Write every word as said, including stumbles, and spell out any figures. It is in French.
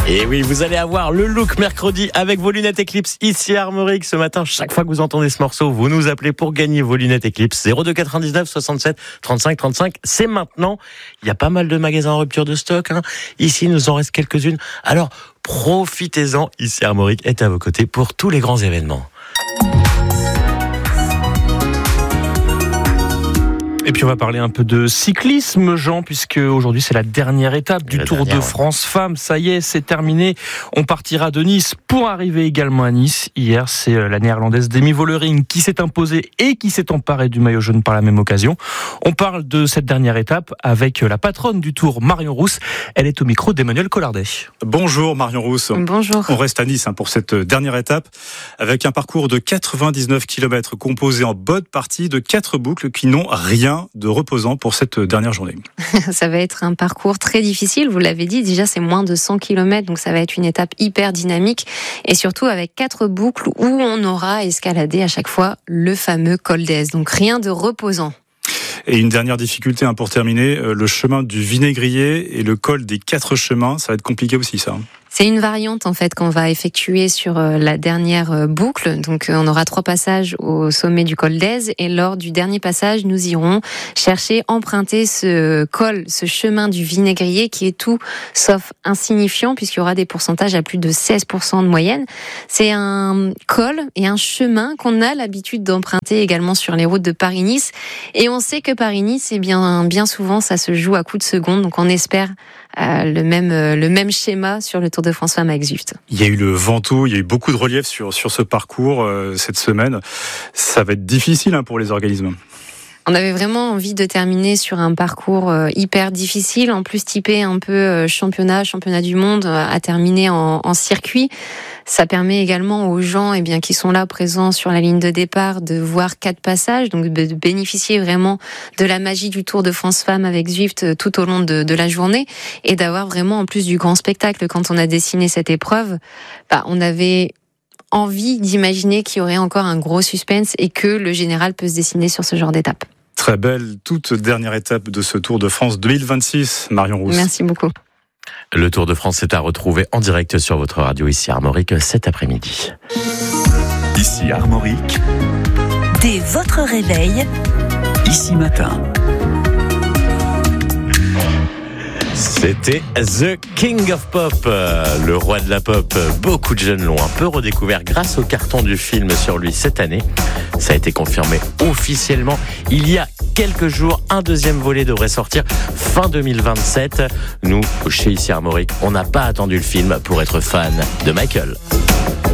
Et oui, vous allez avoir le look mercredi avec vos lunettes Eclipse ici à Armorique. Ce matin, chaque fois que vous entendez ce morceau, vous nous appelez pour gagner vos lunettes Eclipse. zéro deux quatre-vingt-dix-neuf soixante-sept trente-cinq trente-cinq. C'est maintenant. Il y a pas mal de magasins en rupture de stock. Hein. Ici, il nous en reste quelques-unes. Alors, profitez-en. Ici, Armorique est à vos côtés pour tous les grands événements. Et puis on va parler un peu de cyclisme, Jean, puisque aujourd'hui c'est la dernière étape du la Tour dernière, de ouais. France Femmes. Ça y est, c'est terminé. On partira de Nice pour arriver également à Nice. Hier, c'est la néerlandaise Demi Vollering qui s'est imposée et qui s'est emparée du maillot jaune par la même occasion. On parle de cette dernière étape avec la patronne du Tour, Marion Rousse. Elle est au micro d'Emmanuel Collardet. Bonjour Marion Rousse. Bonjour. On reste à Nice hein, pour cette dernière étape avec un parcours de quatre-vingt-dix-neuf kilomètres composé en bonne partie de quatre boucles qui n'ont rien de reposant pour cette dernière journée. Ça va être un parcours très difficile, vous l'avez dit, déjà c'est moins de cent kilomètres, donc ça va être une étape hyper dynamique et surtout avec quatre boucles où on aura escaladé à chaque fois le fameux col d'Èze, donc rien de reposant. Et une dernière difficulté hein, pour terminer, euh, le chemin du Vinaigrier et le col des Quatre Chemins, ça va être compliqué aussi ça. C'est une variante en fait qu'on va effectuer sur la dernière boucle. Donc on aura trois passages au sommet du col d'Èze et lors du dernier passage, nous irons chercher, emprunter ce col, ce chemin du Vinaigrier qui est tout sauf insignifiant puisqu'il y aura des pourcentages à plus de seize pour cent de moyenne. C'est un col et un chemin qu'on a l'habitude d'emprunter également sur les routes de Paris-Nice. Et on sait que Paris-Nice, eh bien, bien souvent, ça se joue à coups de seconde. Donc on espère euh, le même, euh, le même schéma sur le Tour de France Femmes avec Zwift. Il y a eu le Ventoux, il y a eu beaucoup de relief sur, sur ce parcours euh, cette semaine. Ça va être difficile hein, pour les organismes. On avait vraiment envie de terminer sur un parcours hyper difficile, en plus typé un peu championnat, championnat du monde, à terminer en, en circuit. Ça permet également aux gens eh bien, qui sont là présents sur la ligne de départ de voir quatre passages, donc de bénéficier vraiment de la magie du Tour de France Femmes avec Zwift tout au long de, de la journée et d'avoir vraiment en plus du grand spectacle. Quand on a dessiné cette épreuve, bah, on avait envie d'imaginer qu'il y aurait encore un gros suspense et que le général peut se dessiner sur ce genre d'étape. Très belle toute dernière étape de ce Tour de France deux mille vingt-six, Marion Rousse. Merci beaucoup. Le Tour de France est à retrouver en direct sur votre radio ici à Armorique cet après-midi. Ici Armorique. Dès votre réveil, Ici Matin. C'était The King of Pop, le roi de la pop. Beaucoup de jeunes l'ont un peu redécouvert grâce au carton du film sur lui cette année. Ça a été confirmé officiellement il y a quelques jours. Un deuxième volet devrait sortir fin deux mille vingt-sept. Nous, chez Ici Armorique, on n'a pas attendu le film pour être fan de Michael.